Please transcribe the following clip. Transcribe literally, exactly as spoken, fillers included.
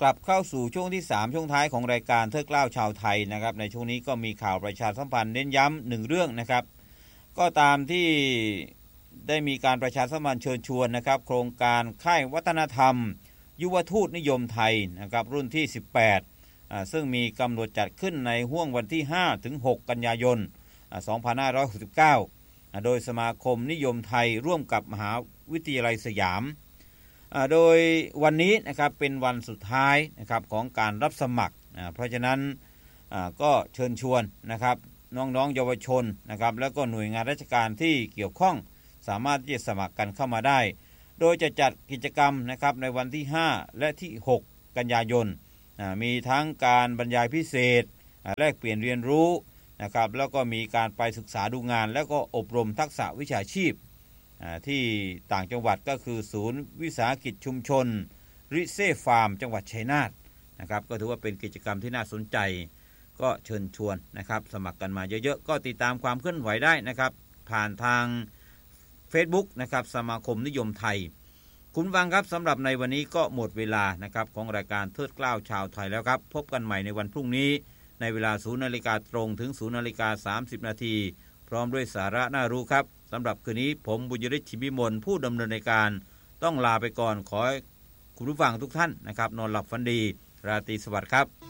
ลับเข้าสู่ช่วงที่สามช่วงท้ายของรายการเทิดเกล้าชาวไทยนะครับในช่วงนี้ก็มีข่าวประชาสัมพันธ์เน้นย้ำหนึ่งเรื่องนะครับก็ตามที่ได้มีการประชาสัมพันธ์เชิญชวนนะครับโครงการค่ายวัฒนธรรมยุวทูตนิยมไทยนะครับรุ่นที่สิบแปดอ่าซึ่งมีกำหนดจัดขึ้นในห้วงวันที่ห้าถึงหกกันยายนอ่าสองพันห้าร้อยหกสิบเก้าอ่าโดยสมาคมนิยมไทยร่วมกับมหาวิทยาลัยสยามอ่าโดยวันนี้นะครับเป็นวันสุดท้ายนะครับของการรับสมัครอ่าเพราะฉะนั้นอ่าก็เชิญชวนนะครับน้องๆเยาวชนนะครับแล้วก็หน่วยงานราชการที่เกี่ยวข้องสามารถที่จะสมัครกันเข้ามาได้โดยจะจัดกิจกรรมนะครับในวันที่ห้าและที่หกกันยายนมีทั้งการบรรยายพิเศษแลกเปลี่ยนเรียนรู้นะครับแล้วก็มีการไปศึกษาดูงานแล้วก็อบรมทักษะวิชาชีพที่ต่างจังหวัดก็คือศูนย์วิสาหกิจชุมชนริเซ่ฟาร์มจังหวัดชัยนาทนะครับก็ถือว่าเป็นกิจกรรมที่น่าสนใจก็เชิญชวนนะครับสมัครกันมาเยอะๆก็ติดตามความเคลื่อนไหวได้นะครับผ่านทาง Facebook นะครับสมาคมนิยมไทยคุณฟังครับสำหรับในวันนี้ก็หมดเวลานะครับของรายการเทิดเกล้าชาวไทยแล้วครับพบกันใหม่ในวันพรุ่งนี้ในเวลา ศูนย์นาฬิกา ตรงถึง ศูนย์นาฬิกาสามสิบนาทีพร้อมด้วยสาระน่ารู้ครับสำหรับคืนนี้ผมบุญยฤทธิ์ ชิมพิมลผู้ดำเนินรายการต้องลาไปก่อนขอให้คุณผู้ฟังทุกท่านนะครับนอนหลับฝันดีราตรีสวัสดิ์ครับ